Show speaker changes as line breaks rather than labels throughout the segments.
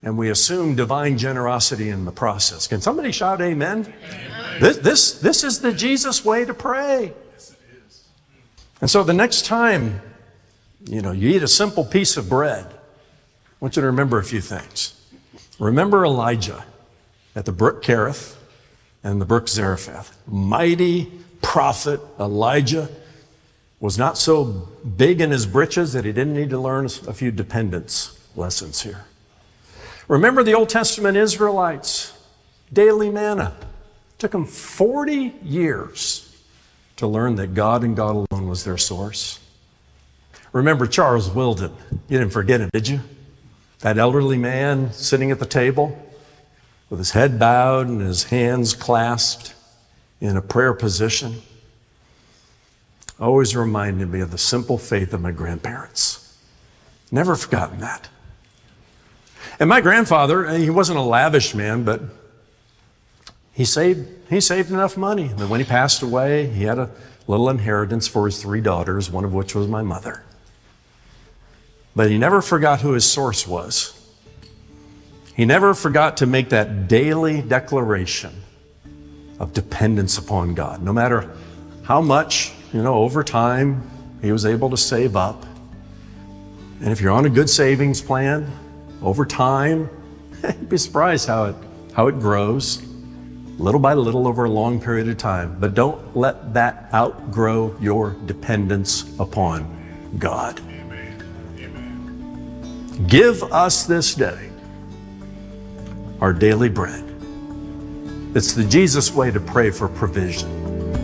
and we assume divine generosity in the process. Can somebody shout amen? Amen. This is the Jesus way to pray. Yes, it is. And so the next time, you eat a simple piece of bread, I want you to remember a few things. Remember Elijah at the brook Kerith and the brook Zarephath. Mighty prophet Elijah was not so big in his britches that he didn't need to learn a few dependence lessons here. Remember the Old Testament Israelites, daily manna. It took them 40 years to learn that God and God alone was their source. Remember Charles Wilden. You didn't forget him, did you? That elderly man sitting at the table with his head bowed and his hands clasped in a prayer position. Always reminded me of the simple faith of my grandparents. Never forgotten that. And my grandfather, he wasn't a lavish man, but he saved enough money that when he passed away, he had a little inheritance for his 3 daughters, one of which was my mother. But he never forgot who his source was. He never forgot to make that daily declaration of dependence upon God. No matter how much, over time, he was able to save up. And if you're on a good savings plan, over time, you'd be surprised how it grows, little by little over a long period of time. But don't let that outgrow your dependence upon God. Amen. Amen. Give us this day our daily bread. It's the Jesus way to pray for provision.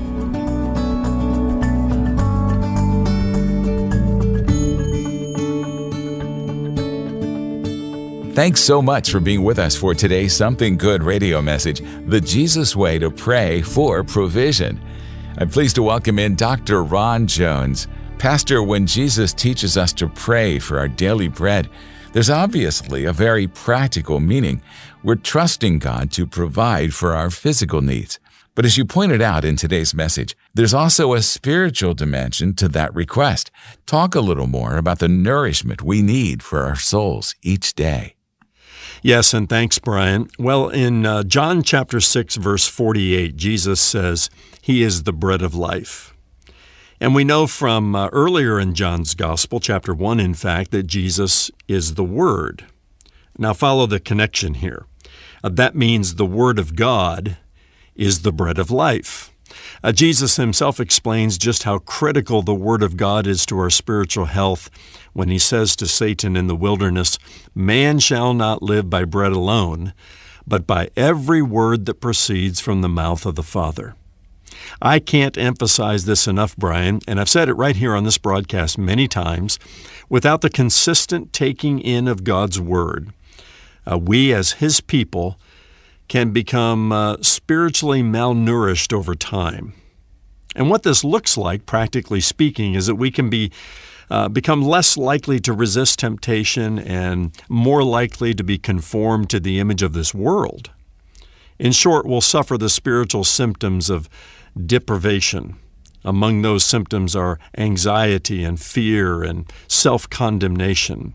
Thanks so much for being with us for today's Something Good radio message, The Jesus Way to Pray for Provision. I'm pleased to welcome in Dr. Ron Jones. Pastor, when Jesus teaches us to pray for our daily bread, there's obviously a very practical meaning. We're trusting God to provide for our physical needs. But as you pointed out in today's message, there's also a spiritual dimension to that request. Talk a little more about the nourishment we need for our souls each day.
Yes, and thanks, Brian. Well, in John chapter 6, verse 48, Jesus says, He is the bread of life. And we know from earlier in John's Gospel, chapter 1, in fact, that Jesus is the Word. Now follow the connection here. That means the Word of God is the bread of life. Jesus himself explains just how critical the Word of God is to our spiritual health when he says to Satan in the wilderness, "Man shall not live by bread alone, but by every word that proceeds from the mouth of the Father." I can't emphasize this enough, Brian, and I've said it right here on this broadcast many times. Without the consistent taking in of God's Word, we as His people can become spiritually malnourished over time. And what this looks like, practically speaking, is that we can become less likely to resist temptation and more likely to be conformed to the image of this world. In short, we'll suffer the spiritual symptoms of deprivation. Among those symptoms are anxiety and fear and self-condemnation.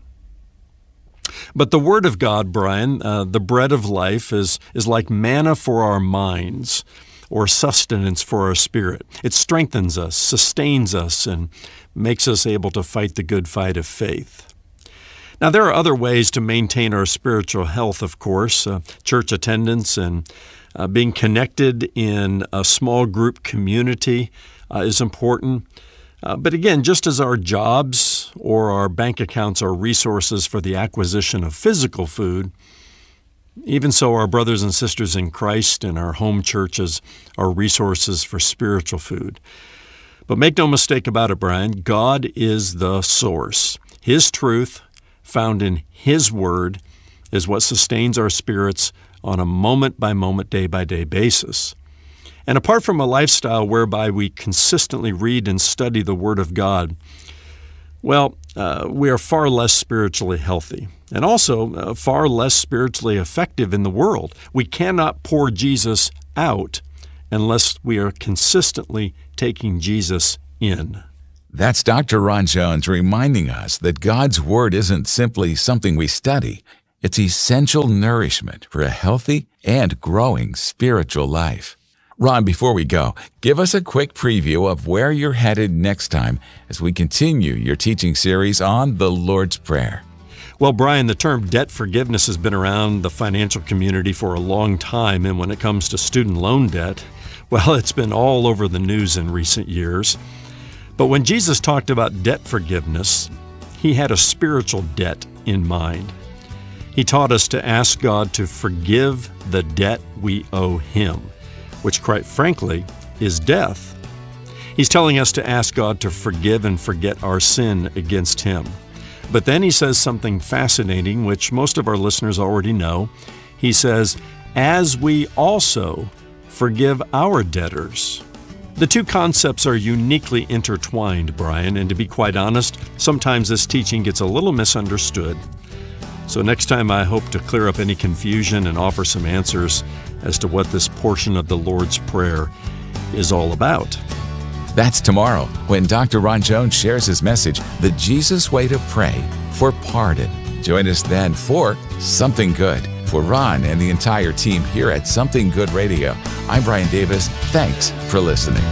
But the Word of God, Brian, the bread of life, is like manna for our minds or sustenance for our spirit. It strengthens us, sustains us, and makes us able to fight the good fight of faith. Now, there are other ways to maintain our spiritual health, of course. Church attendance and being connected in a small group community is important. But again, just as our jobs or our bank accounts are resources for the acquisition of physical food, even so our brothers and sisters in Christ and our home churches are resources for spiritual food. But make no mistake about it, Brian, God is the source. His truth, found in His Word, is what sustains our spirits on a moment-by-moment, day-by-day basis. And apart from a lifestyle whereby we consistently read and study the Word of God, well, we are far less spiritually healthy and also far less spiritually effective in the world. We cannot pour Jesus out unless we are consistently taking Jesus in.
That's Dr. Ron Jones reminding us that God's Word isn't simply something we study. It's essential nourishment for a healthy and growing spiritual life. Ron, before we go, give us a quick preview of where you're headed next time as we continue your teaching series on the Lord's Prayer.
Well, Brian, the term debt forgiveness has been around the financial community for a long time, and when it comes to student loan debt, well, it's been all over the news in recent years. But when Jesus talked about debt forgiveness, he had a spiritual debt in mind. He taught us to ask God to forgive the debt we owe him, which quite frankly is death. He's telling us to ask God to forgive and forget our sin against him. But then he says something fascinating, which most of our listeners already know. He says, as we also forgive our debtors. The two concepts are uniquely intertwined, Brian, and to be quite honest, sometimes this teaching gets a little misunderstood. So next time I hope to clear up any confusion and offer some answers as to what this portion of the Lord's Prayer is all about.
That's tomorrow when Dr. Ron Jones shares his message, The Jesus Way to Pray for Pardon. Join us then for Something Good. For Ron and the entire team here at Something Good Radio, I'm Brian Davis. Thanks for listening.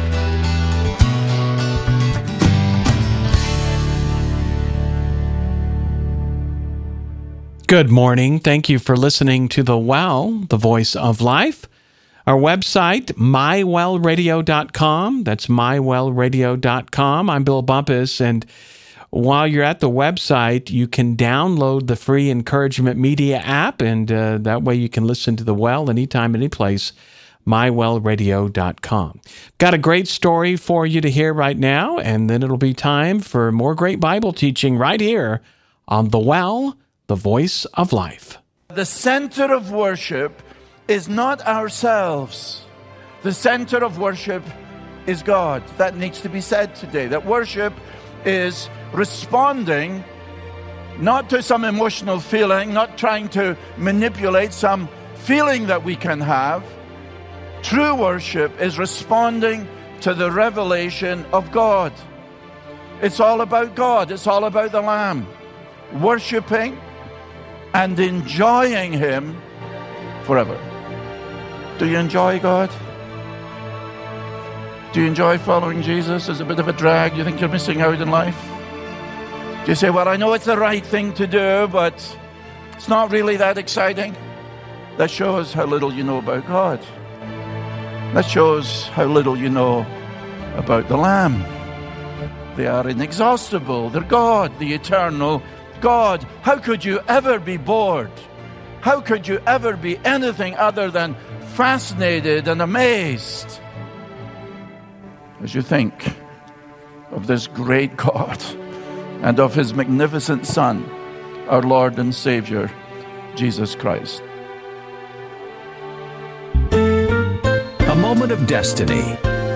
Good morning. Thank you for listening to The Well, the Voice of Life. Our website, mywellradio.com. That's mywellradio.com. I'm Bill Bumpus, and while you're at the website, you can download the free Encouragement Media app, and that way you can listen to The Well anytime, anyplace, mywellradio.com. Got a great story for you to hear right now, and then it'll be time for more great Bible teaching right here on The Well, the Voice of Life.
The center of worship is not ourselves. The center of worship is God. That needs to be said today. That worship is responding not to some emotional feeling, not trying to manipulate some feeling that we can have. True worship is responding to the revelation of God. It's all about God. It's all about the Lamb. Worshiping and enjoying Him forever. Do you enjoy God? Do you enjoy following Jesus? Is it a bit of a drag? You think you're missing out in life? Do you say, well, I know it's the right thing to do, but it's not really that exciting? That shows how little you know about God. That shows how little you know about the Lamb. They are inexhaustible. They're God, the eternal God. How could you ever be bored? How could you ever be anything other than fascinated and amazed as you think of this great God and of His magnificent Son, our Lord and Savior, Jesus Christ?
A moment of destiny.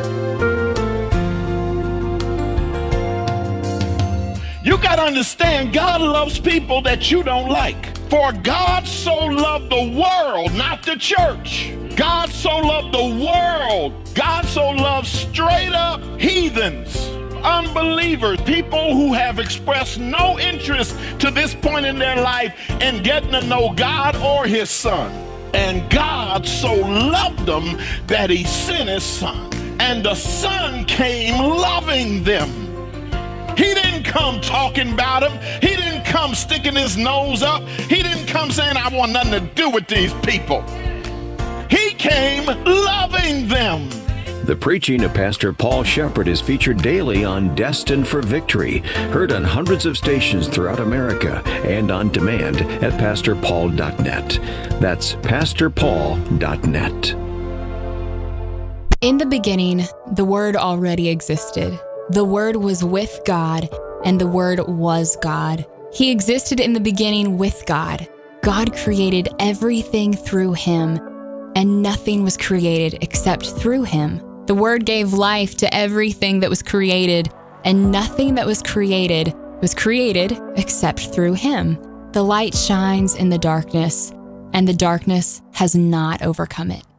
You got to understand, God loves people that you don't like. For God so loved the world, not the church. God so loved the world. God so loved straight up heathens, unbelievers, people who have expressed no interest to this point in their life in getting to know God or His Son. And God so loved them that He sent His Son. And the Son came loving them. He didn't come talking about them. He didn't come sticking his nose up. He didn't come saying, I want nothing to do with these people. He came loving them.
The preaching of Pastor Paul Shepherd is featured daily on Destined for Victory, heard on hundreds of stations throughout America and on demand at pastorpaul.net. That's pastorpaul.net.
In the beginning, the Word already existed. The Word was with God, and the Word was God. He existed in the beginning with God. God created everything through Him, and nothing was created except through Him. The Word gave life to everything that was created, and nothing that was created except through Him. The light shines in the darkness, and the darkness has not overcome it.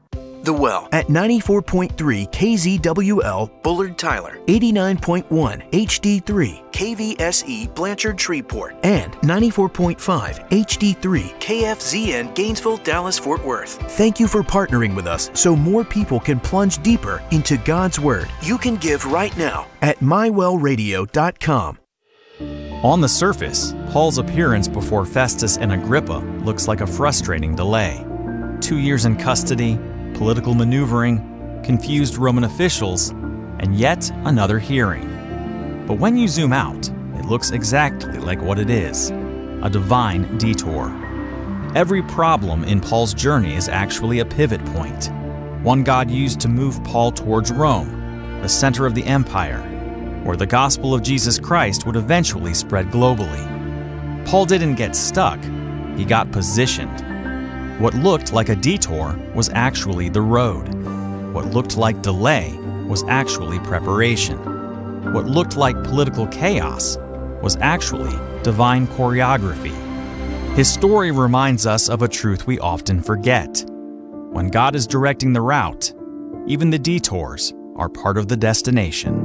The Well at 94.3 KZWL Bullard Tyler, 89.1 HD3 KVSE Blanchard Shreveport, and 94.5 HD3 KFZN Gainesville, Dallas, Fort Worth. Thank you for partnering with us so more people can plunge deeper into God's Word. You can give right now at mywellradio.com.
On the surface, Paul's appearance before Festus and Agrippa looks like a frustrating delay. 2 years in custody, political maneuvering, confused Roman officials, and yet another hearing. But when you zoom out, it looks exactly like what it is, a divine detour. Every problem in Paul's journey is actually a pivot point, one God used to move Paul towards Rome, the center of the empire, where the gospel of Jesus Christ would eventually spread globally. Paul didn't get stuck, he got positioned. What looked like a detour was actually the road. What looked like delay was actually preparation. What looked like political chaos was actually divine choreography. His story reminds us of a truth we often forget. When God is directing the route, even the detours are part of the destination.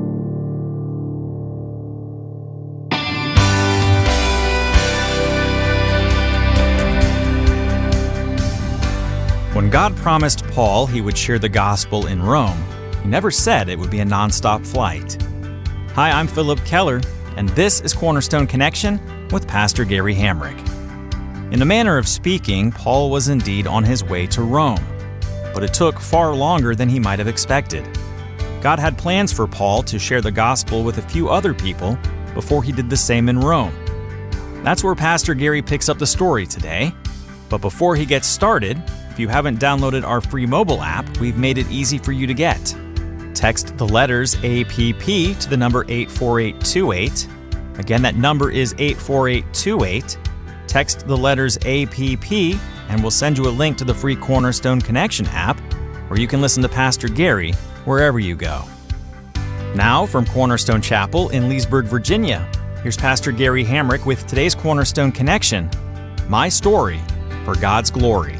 When God promised Paul he would share the gospel in Rome, he never said it would be a non-stop flight. Hi, I'm Philip Keller, and this is Cornerstone Connection with Pastor Gary Hamrick. In a manner of speaking, Paul was indeed on his way to Rome, but it took far longer than he might have expected. God had plans for Paul to share the gospel with a few other people before he did the same in Rome. That's where Pastor Gary picks up the story today. But before he gets started, if you haven't downloaded our free mobile app, we've made it easy for you to get. Text the letters APP to the number 84828. Again, that number is 84828. Text the letters APP, and we'll send you a link to the free Cornerstone Connection app, where you can listen to Pastor Gary wherever you go. Now, from Cornerstone Chapel in Leesburg, Virginia, here's Pastor Gary Hamrick with today's Cornerstone Connection, My Story for God's Glory.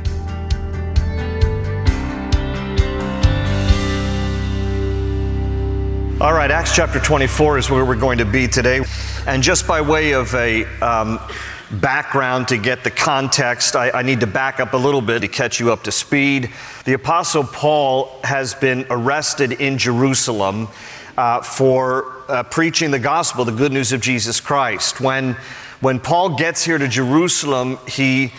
All right, Acts chapter 24 is where we're going to be today. And just by way of a background to get the context, I need to back up a little bit to catch you up to speed. The Apostle Paul has been arrested in Jerusalem for preaching the gospel, the good news of Jesus Christ. When Paul gets here to Jerusalem, he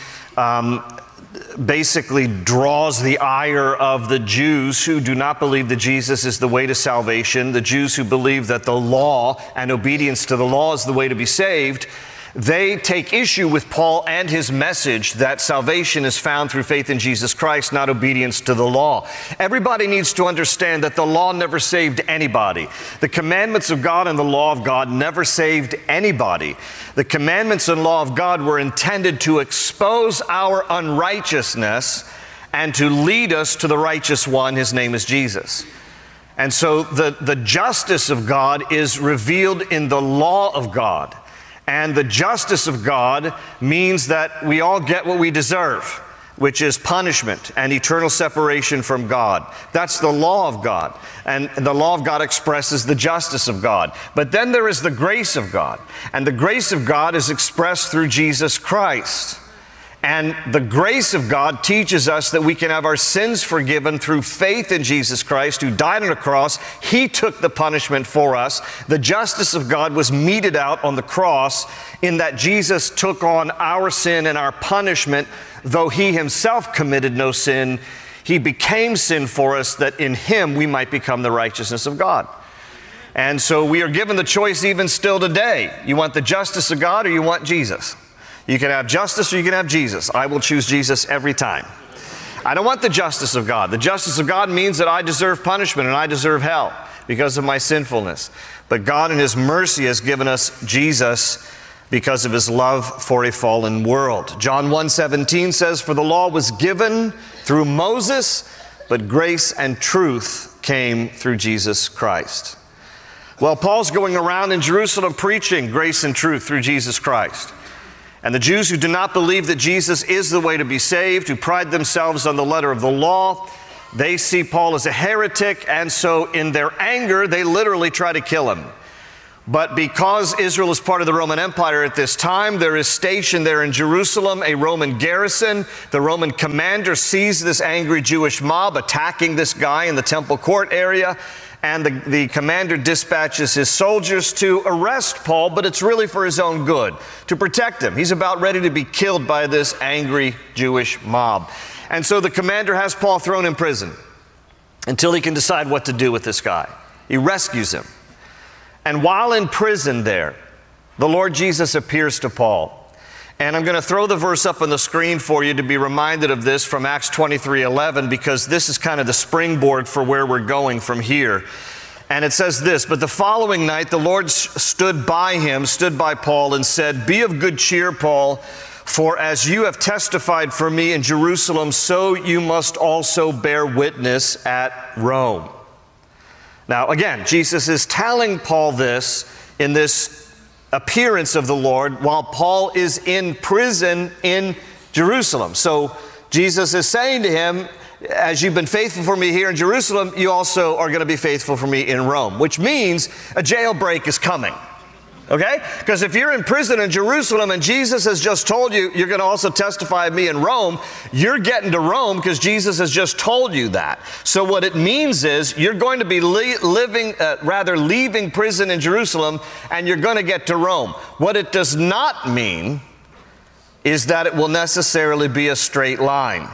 basically draws the ire of the Jews who do not believe that Jesus is the way to salvation, the Jews who believe that the law and obedience to the law is the way to be saved. They take issue with Paul and his message that salvation is found through faith in Jesus Christ, not obedience to the law. Everybody needs to understand that the law never saved anybody. The commandments of God and the law of God never saved anybody. The commandments and law of God were intended to expose our unrighteousness and to lead us to the righteous one. His name is Jesus. And so the justice of God is revealed in the law of God. And the justice of God means that we all get what we deserve, which is punishment and eternal separation from God. That's the law of God. And the law of God expresses the justice of God. But then there is the grace of God. And the grace of God is expressed through Jesus Christ. And the grace of God teaches us that we can have our sins forgiven through faith in Jesus Christ, who died on a cross. He took the punishment for us. The justice of God was meted out on the cross in that Jesus took on our sin and our punishment. Though he himself committed no sin, he became sin for us that in him we might become the righteousness of God. And so we are given the choice even still today. You want the justice of God or you want Jesus? You can have justice or you can have Jesus. I will choose Jesus every time. I don't want the justice of God. The justice of God means that I deserve punishment and I deserve hell because of my sinfulness. But God in his mercy has given us Jesus because of his love for a fallen world. John 1:17 says, "For the law was given through Moses, but grace and truth came through Jesus Christ." Well, Paul's going around in Jerusalem preaching grace and truth through Jesus Christ. And the Jews who do not believe that Jesus is the way to be saved, who pride themselves on the letter of the law, They see Paul as a heretic, and so in their anger, they literally try to kill him. But because Israel is part of the Roman Empire at this time, there is stationed there in Jerusalem a Roman garrison. The Roman commander sees this angry Jewish mob attacking this guy in the temple court area, and the commander dispatches his soldiers to arrest Paul, but it's really for his own good, to protect him. He's about ready to be killed by this angry Jewish mob. And so the commander has Paul thrown in prison until he can decide what to do with this guy. He rescues him. And while in prison there, the Lord Jesus appears to Paul. And I'm going to throw the verse up on the screen for you to be reminded of this from Acts 23:11, because this is kind of the springboard for where we're going from here. And it says this: "But the following night the Lord stood by Paul and said, 'Be of good cheer, Paul, for as you have testified for me in Jerusalem, so you must also bear witness at Rome.'" Now, again, Jesus is telling Paul this in this appearance of the Lord while Paul is in prison in Jerusalem. So Jesus is saying to him, as you've been faithful for me here in Jerusalem, you also are going to be faithful for me in Rome, which means a jailbreak is coming. Okay? Because if you're in prison in Jerusalem and Jesus has just told you you're going to also testify of me in Rome, you're getting to Rome because Jesus has just told you that. So what it means is you're going to be leaving prison in Jerusalem, and you're going to get to Rome. What it does not mean is that it will necessarily be a straight line.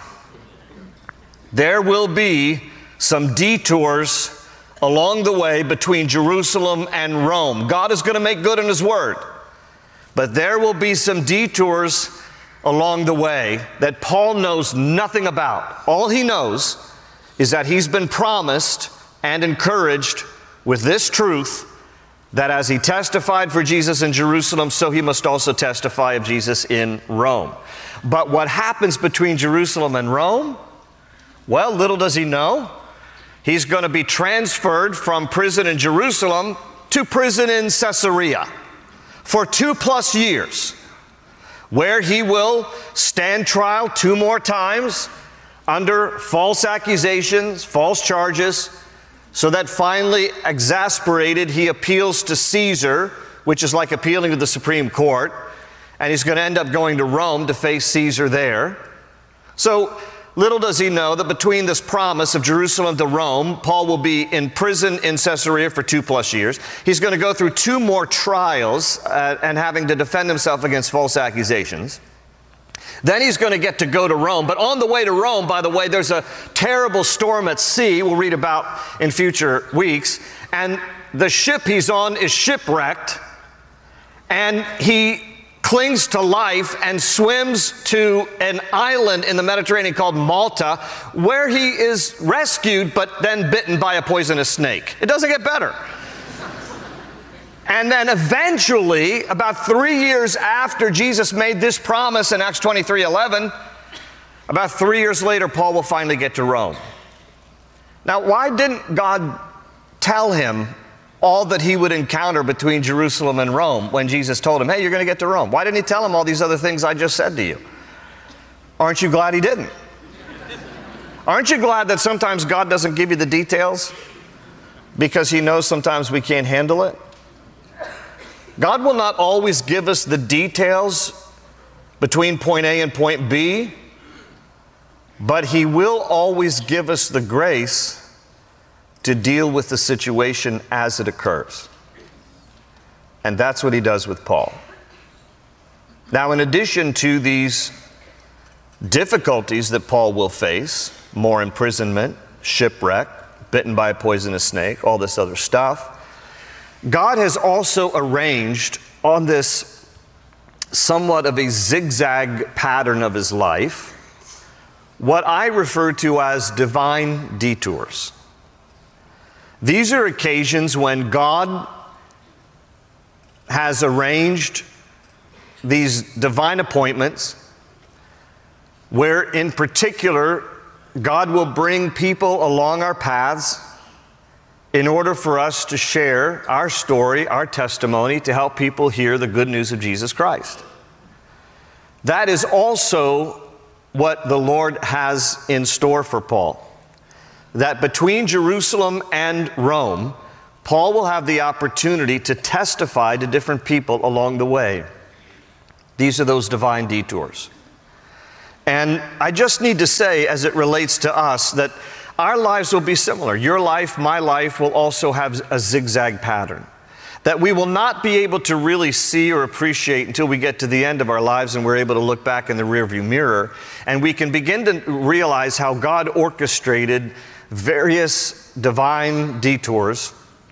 There will be some detours along the way between Jerusalem and Rome. God is going to make good on His word. But there will be some detours along the way that Paul knows nothing about. All he knows is that he's been promised and encouraged with this truth, that as he testified for Jesus in Jerusalem, so he must also testify of Jesus in Rome. But what happens between Jerusalem and Rome? Well, little does he know. He's going to be transferred from prison in Jerusalem to prison in Caesarea for 2+ years, where he will stand trial 2 more times under false accusations, false charges, so that finally, exasperated, he appeals to Caesar, which is like appealing to the Supreme Court, and he's going to end up going to Rome to face Caesar there. So little does he know that between this promise of Jerusalem to Rome, Paul will be in prison in Caesarea for 2+ years. He's going to go through 2 more trials and having to defend himself against false accusations. Then he's going to get to go to Rome. But on the way to Rome, by the way, there's a terrible storm at sea we'll read about in future weeks. And the ship he's on is shipwrecked. And he clings to life and swims to an island in the Mediterranean called Malta, where he is rescued but then bitten by a poisonous snake. It doesn't get better. And then eventually, about 3 years after Jesus made this promise in Acts 23:11, about 3 years later, Paul will finally get to Rome. Now, why didn't God tell him all that he would encounter between Jerusalem and Rome when Jesus told him, hey, you're going to get to Rome? Why didn't he tell him all these other things I just said to you? Aren't you glad he didn't? Aren't you glad that sometimes God doesn't give you the details because he knows sometimes we can't handle it? God will not always give us the details between point A and point B, but he will always give us the grace to deal with the situation as it occurs. And that's what he does with Paul. Now, in addition to these difficulties that Paul will face, more imprisonment, shipwreck, bitten by a poisonous snake, all this other stuff, God has also arranged on this somewhat of a zigzag pattern of his life what I refer to as divine detours. These are occasions when God has arranged these divine appointments where, in particular, God will bring people along our paths in order for us to share our story, our testimony, to help people hear the good news of Jesus Christ. That is also what the Lord has in store for Paul. that between Jerusalem and Rome, Paul will have the opportunity to testify to different people along the way. These are those divine detours. And I just need to say, as it relates to us, that our lives will be similar. Your life, my life, will also have a zigzag pattern that we will not be able to really see or appreciate until we get to the end of our lives and we're able to look back in the rearview mirror and we can begin to realize how God orchestrated various divine detours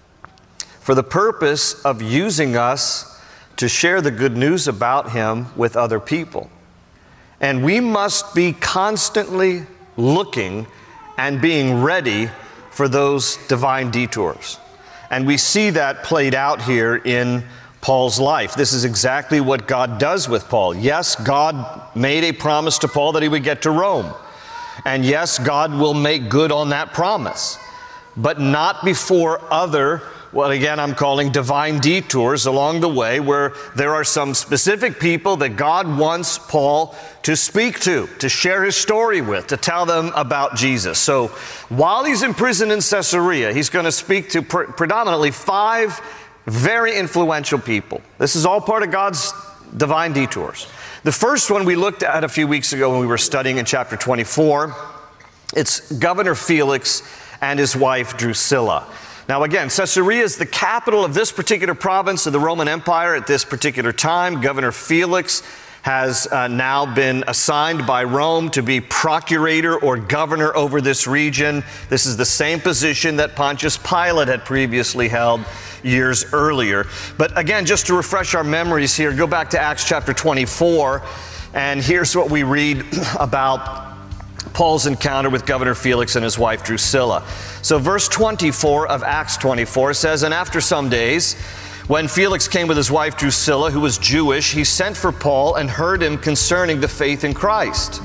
for the purpose of using us to share the good news about Him with other people. And we must be constantly looking and being ready for those divine detours. And we see that played out here in Paul's life. This is exactly what God does with Paul. Yes, God made a promise to Paul that he would get to Rome. And yes, God will make good on that promise. But not before other, what again I'm calling divine detours along the way, where there are some specific people that God wants Paul to speak to share his story with, to tell them about Jesus. So while he's in prison in Caesarea, he's going to speak to predominantly 5 very influential people. This is all part of God's divine detours. The first one we looked at a few weeks ago when we were studying in chapter 24. It's Governor Felix and his wife Drusilla. Now again, Caesarea is the capital of this particular province of the Roman Empire at this particular time. Governor Felix has now been assigned by Rome to be procurator or governor over this region. This is the same position that Pontius Pilate had previously held years earlier. But again, just to refresh our memories here, go back to Acts chapter 24, and here's what we read about Paul's encounter with Governor Felix and his wife Drusilla. So verse 24 of Acts 24 says, "And after some days, when Felix came with his wife Drusilla, who was Jewish, he sent for Paul and heard him concerning the faith in Christ."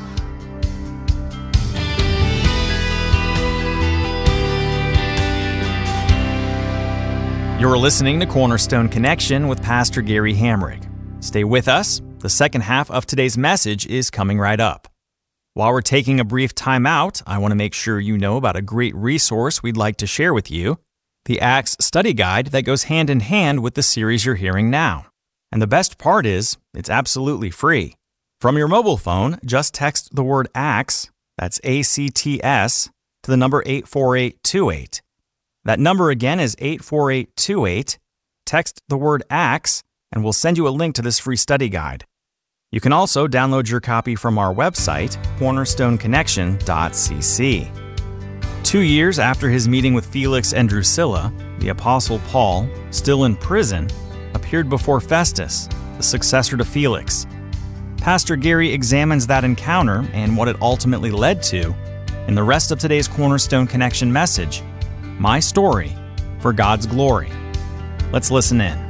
You're listening to Cornerstone Connection with Pastor Gary Hamrick. Stay with us. The second half of today's message is coming right up. While we're taking a brief time out, I want to make sure you know about a great resource we'd like to share with you, the Acts Study Guide that goes hand in hand with the series you're hearing now. And the best part is, it's absolutely free. From your mobile phone, just text the word ACTS, that's ACTS, to the number 84828. That number again is 84828. Text the word ACTS, and we'll send you a link to this free study guide. You can also download your copy from our website, cornerstoneconnection.cc. 2 years after his meeting with Felix and Drusilla, the Apostle Paul, still in prison, appeared before Festus, the successor to Felix. Pastor Gary examines that encounter and what it ultimately led to in the rest of today's Cornerstone Connection message, My Story for God's Glory. Let's listen in.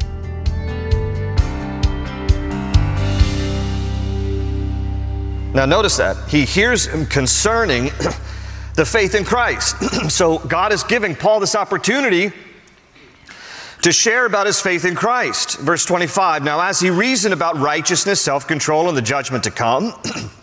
Now notice that. He hears him concerning the faith in Christ. So God is giving Paul this opportunity to share about his faith in Christ. Verse 25, "Now as he reasoned about righteousness, self-control, and the judgment to come,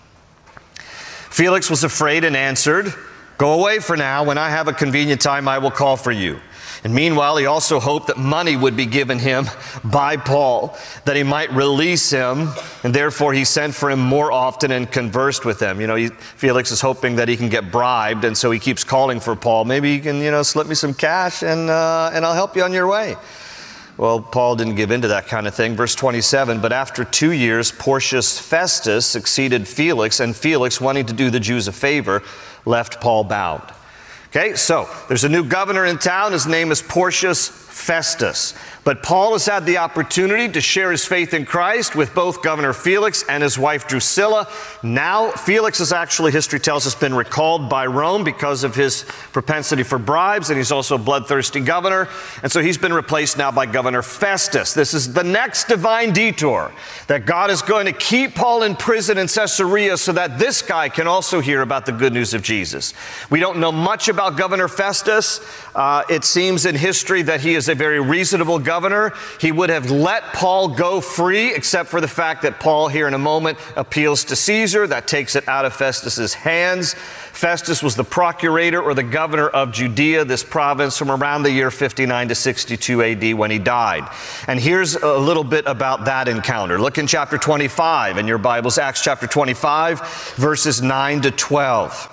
Felix was afraid and answered, 'Go away for now. When I have a convenient time, I will call for you.' And meanwhile, he also hoped that money would be given him by Paul, that he might release him, and therefore he sent for him more often and conversed with him." Felix is hoping that he can get bribed, and so he keeps calling for Paul. "Maybe you can, slip me some cash, and I'll help you on your way." Well, Paul didn't give in to that kind of thing. Verse 27, "But after 2 years, Porcius Festus succeeded Felix, and Felix, wanting to do the Jews a favor, left Paul bound." Okay, so there's a new governor in town. His name is Porcius Festus. But Paul has had the opportunity to share his faith in Christ with both Governor Felix and his wife Drusilla. Now, Felix has actually, history tells us, been recalled by Rome because of his propensity for bribes, and he's also a bloodthirsty governor. And so he's been replaced now by Governor Festus. This is the next divine detour, that God is going to keep Paul in prison in Caesarea so that this guy can also hear about the good news of Jesus. We don't know much about about Governor Festus. It seems in history that he is a very reasonable governor. He would have let Paul go free, except for the fact that Paul here in a moment appeals to Caesar. That takes it out of Festus's hands. Festus was the procurator or the governor of Judea, this province, from around the year 59 to 62 AD when he died. And here's a little bit about that encounter. Look in chapter 25 in your Bibles, Acts chapter 25, verses 9 to 12.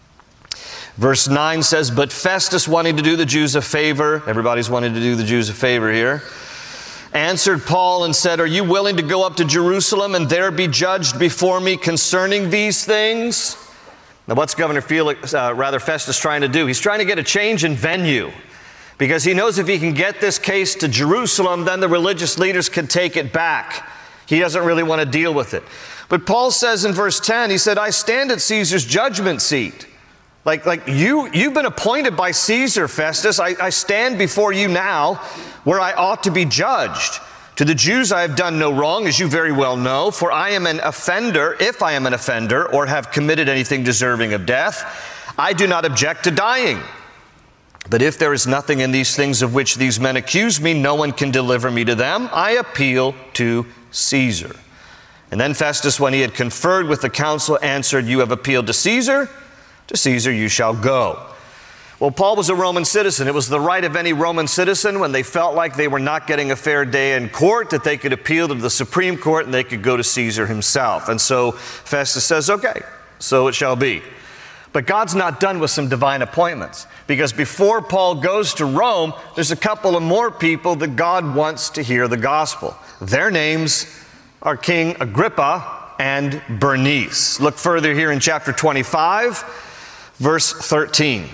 Verse 9 says, "But Festus, wanting to do the Jews a favor," everybody's wanting to do the Jews a favor here, "answered Paul and said, 'Are you willing to go up to Jerusalem and there be judged before me concerning these things?'" Now, what's Governor Festus trying to do? He's trying to get a change in venue, because he knows if he can get this case to Jerusalem, then the religious leaders can take it back. He doesn't really want to deal with it. But Paul says in verse 10, he said, "I stand at Caesar's judgment seat." Like you've been appointed by Caesar, Festus. I stand before you now where I ought to be judged. To the Jews I have done no wrong, as you very well know, for I am an offender, if I am an offender, or have committed anything deserving of death, I do not object to dying. But if there is nothing in these things of which these men accuse me, no one can deliver me to them. I appeal to Caesar. And then Festus, when he had conferred with the council, answered, "You have appealed to Caesar you shall go." Well, Paul was a Roman citizen. It was the right of any Roman citizen, when they felt like they were not getting a fair day in court, that they could appeal to the Supreme Court and they could go to Caesar himself. And so Festus says, "Okay, so it shall be." But God's not done with some divine appointments, because before Paul goes to Rome, there's a couple of more people that God wants to hear the gospel. Their names are King Agrippa and Bernice. Look further here in chapter 25, verse 13.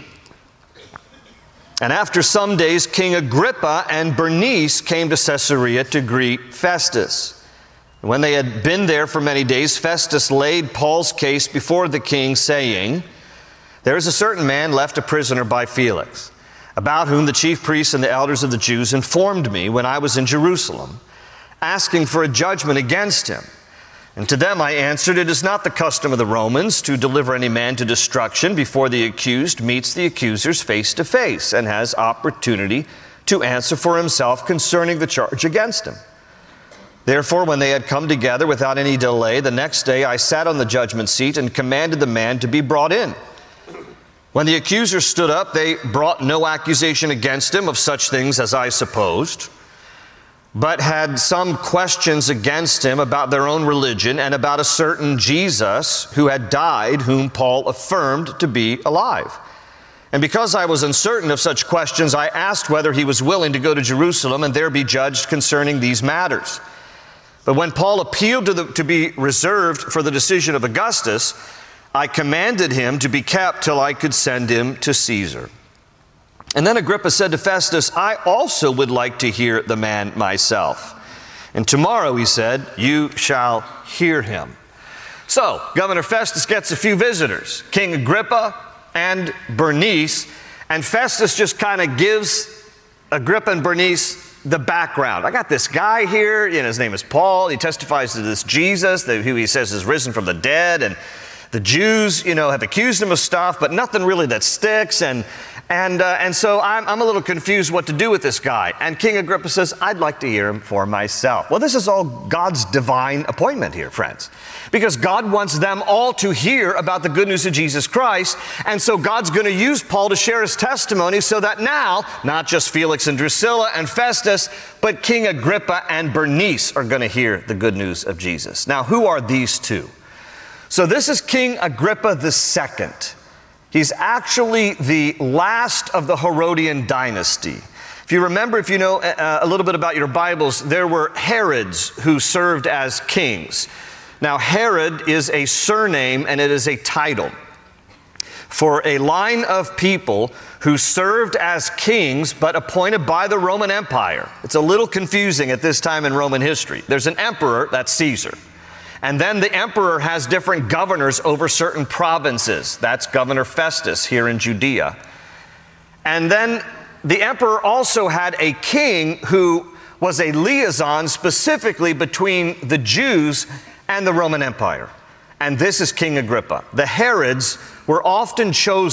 "And after some days, King Agrippa and Bernice came to Caesarea to greet Festus. And when they had been there for many days, Festus laid Paul's case before the king, saying, 'There is a certain man left a prisoner by Felix, about whom the chief priests and the elders of the Jews informed me when I was in Jerusalem, asking for a judgment against him. And to them I answered, it is not the custom of the Romans to deliver any man to destruction before the accused meets the accusers face to face and has opportunity to answer for himself concerning the charge against him. Therefore, when they had come together without any delay, the next day I sat on the judgment seat and commanded the man to be brought in. When the accusers stood up, they brought no accusation against him of such things as I supposed, but had some questions against him about their own religion and about a certain Jesus who had died, whom Paul affirmed to be alive. And because I was uncertain of such questions, I asked whether he was willing to go to Jerusalem and there be judged concerning these matters. But when Paul appealed to be reserved for the decision of Augustus, I commanded him to be kept till I could send him to Caesar. And then Agrippa said to Festus, I also would like to hear the man myself. And tomorrow, he said, you shall hear him. So, Governor Festus gets a few visitors, King Agrippa and Bernice, and Festus just kind of gives Agrippa and Bernice the background. I got this guy here, his name is Paul. He testifies to this Jesus, who he says is risen from the dead, and the Jews, have accused him of stuff, but nothing really that sticks, and so I'm a little confused what to do with this guy. And King Agrippa says, I'd like to hear him for myself. Well, this is all God's divine appointment here, friends, because God wants them all to hear about the good news of Jesus Christ. And so God's going to use Paul to share his testimony so that now, not just Felix and Drusilla and Festus, but King Agrippa and Bernice are going to hear the good news of Jesus. Now, who are these two? So this is King Agrippa II. He's actually the last of the Herodian dynasty. If you remember, if you know a little bit about your Bibles, there were Herods who served as kings. Now, Herod is a surname and it is a title for a line of people who served as kings but appointed by the Roman Empire. It's a little confusing at this time in Roman history. There's an emperor, that's Caesar. And then the emperor has different governors over certain provinces. That's Governor Festus here in Judea. And then the emperor also had a king who was a liaison specifically between the Jews and the Roman Empire. And this is King Agrippa. The Herods were often chosen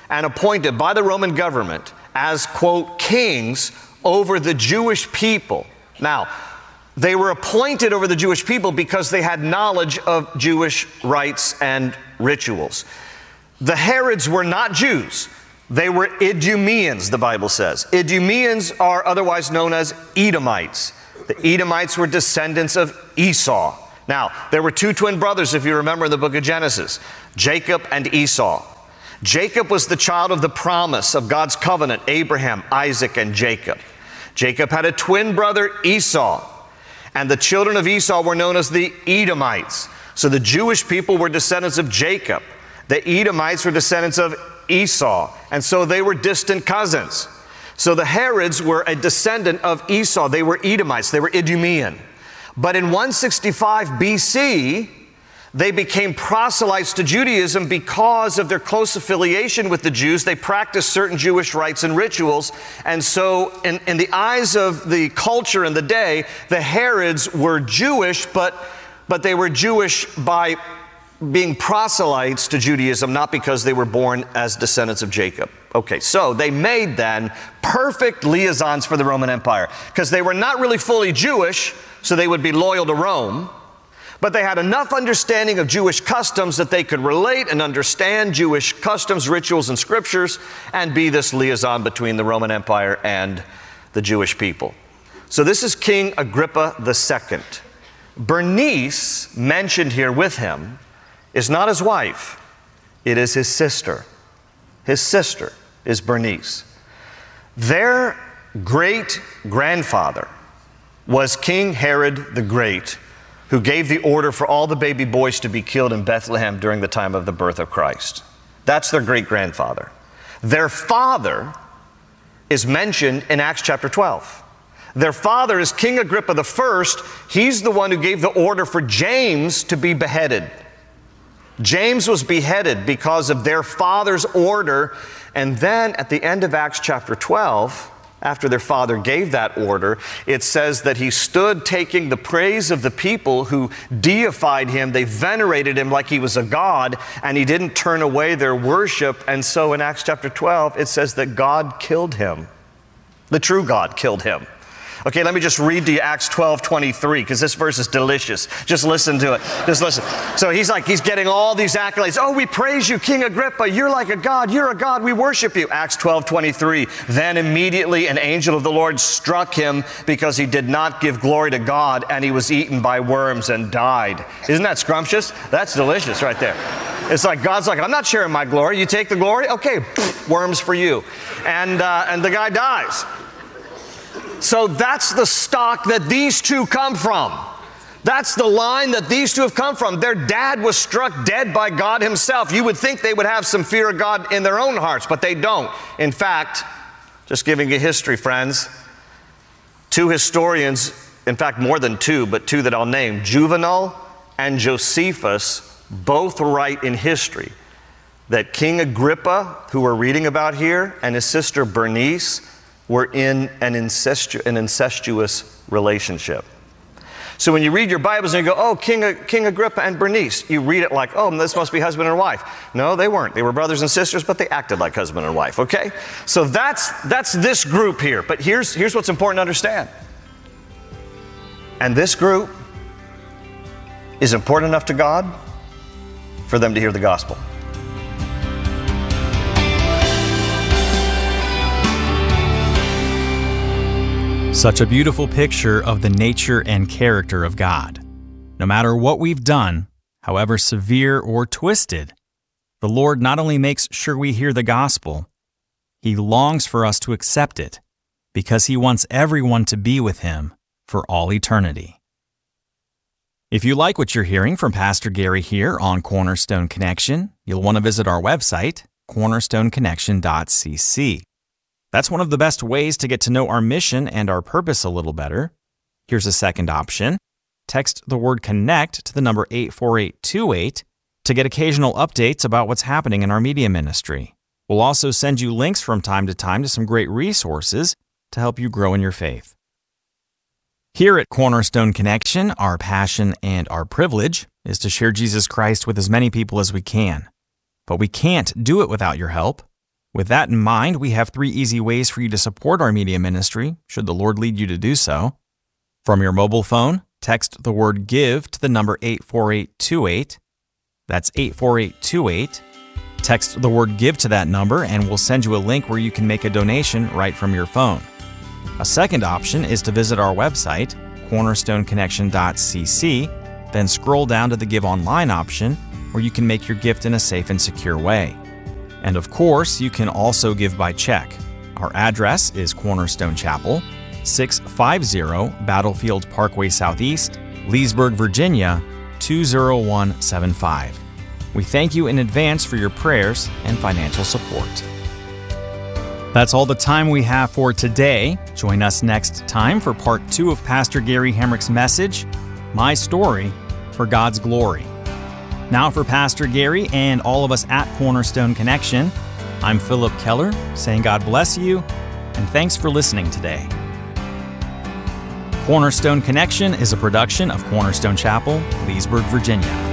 and appointed by the Roman government as, quote, kings over the Jewish people. Now, they were appointed over the Jewish people because they had knowledge of Jewish rites and rituals. The Herods were not Jews. They were Idumeans, the Bible says. Idumeans are otherwise known as Edomites. The Edomites were descendants of Esau. Now, there were two twin brothers, if you remember in the book of Genesis, Jacob and Esau. Jacob was the child of the promise of God's covenant, Abraham, Isaac, and Jacob. Jacob had a twin brother, Esau, and the children of Esau were known as the Edomites. So the Jewish people were descendants of Jacob. The Edomites were descendants of Esau, and so they were distant cousins. So the Herods were a descendant of Esau. They were Edomites. They were Idumean. But in 165 BC, they became proselytes to Judaism because of their close affiliation with the Jews. They practiced certain Jewish rites and rituals. And so in the eyes of the culture in the day, the Herods were Jewish, but they were Jewish by being proselytes to Judaism, not because they were born as descendants of Jacob. Okay, so they made then perfect liaisons for the Roman Empire because they were not really fully Jewish, so they would be loyal to Rome, but they had enough understanding of Jewish customs that they could relate and understand Jewish customs, rituals, and scriptures and be this liaison between the Roman Empire and the Jewish people. So this is King Agrippa II. Bernice, mentioned here with him, is not his wife, it is his sister. His sister is Bernice. Their great-grandfather was King Herod the Great, who gave the order for all the baby boys to be killed in Bethlehem during the time of the birth of Christ. That's their great-grandfather. Their father is mentioned in Acts chapter 12. Their father is King Agrippa I. He's the one who gave the order for James to be beheaded. James was beheaded because of their father's order. And then at the end of Acts chapter 12, after their father gave that order, it says that he stood taking the praise of the people who deified him. They venerated him like he was a god, and he didn't turn away their worship. And so in Acts chapter 12, it says that God killed him. The true God killed him. Okay, let me just read to you Acts 12:23, because this verse is delicious. Just listen to it. Just listen. So he's getting all these accolades. Oh, we praise you, King Agrippa. You're like a god. You're a god. We worship you. Acts 12:23. Then immediately an angel of the Lord struck him because he did not give glory to God, and he was eaten by worms and died. Isn't that scrumptious? That's delicious right there. It's like God's like, I'm not sharing my glory. You take the glory? Okay, worms for you. And the guy dies. So that's the stock that these two come from. That's the line that these two have come from. Their dad was struck dead by God himself. You would think they would have some fear of God in their own hearts, but they don't. In fact, just giving you history, friends, two historians, in fact more than two, but two that I'll name, Juvenal and Josephus, both write in history that King Agrippa, who we're reading about here, and his sister Bernice were in an incestuous relationship. So when you read your Bibles and you go, oh, King Agrippa and Bernice, you read it like, oh, this must be husband and wife. No, they weren't. They were brothers and sisters, but they acted like husband and wife, okay? So that's this group here. But here's what's important to understand. And this group is important enough to God for them to hear the gospel.
Such a beautiful picture of the nature and character of God. No matter what we've done, however severe or twisted, the Lord not only makes sure we hear the gospel, He longs for us to accept it because He wants everyone to be with Him for all eternity. If you like what you're hearing from Pastor Gary here on Cornerstone Connection, you'll want to visit our website, cornerstoneconnection.cc. That's one of the best ways to get to know our mission and our purpose a little better. Here's a second option. Text the word CONNECT to the number 84828 to get occasional updates about what's happening in our media ministry. We'll also send you links from time to time to some great resources to help you grow in your faith. Here at Cornerstone Connection, our passion and our privilege is to share Jesus Christ with as many people as we can. But we can't do it without your help. With that in mind, we have 3 easy ways for you to support our media ministry, should the Lord lead you to do so. From your mobile phone, text the word GIVE to the number 84828. That's 84828. Text the word GIVE to that number and we'll send you a link where you can make a donation right from your phone. A second option is to visit our website, cornerstoneconnection.cc, then scroll down to the Give Online option where you can make your gift in a safe and secure way. And of course, you can also give by check. Our address is Cornerstone Chapel, 650 Battlefield Parkway Southeast, Leesburg, Virginia, 20175. We thank you in advance for your prayers and financial support. That's all the time we have for today. Join us next time for part 2 of Pastor Gary Hamrick's message, My Story for God's Glory. Now for Pastor Gary and all of us at Cornerstone Connection, I'm Philip Keller, saying God bless you, and thanks for listening today. Cornerstone Connection is a production of Cornerstone Chapel, Leesburg, Virginia.